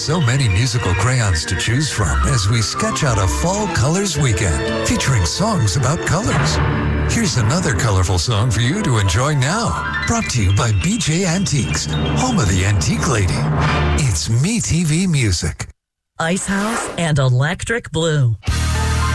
so many musical crayons to choose from as we sketch out a fall colors weekend featuring songs about colors. Here's another colorful song for you to enjoy now. Brought to you by BJ Antiques, home of the Antique Lady. It's MeTV Music. Ice House and Electric Blue.